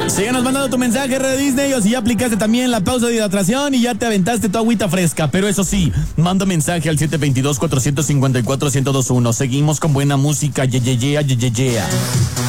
Síganos mandando tu mensaje, Red Disney, o si ya aplicaste también la pausa de hidratación y ya te aventaste tu agüita fresca. Pero eso sí, manda mensaje al 722-454-1021. Seguimos con buena música, yeyeyea, yeyeyea.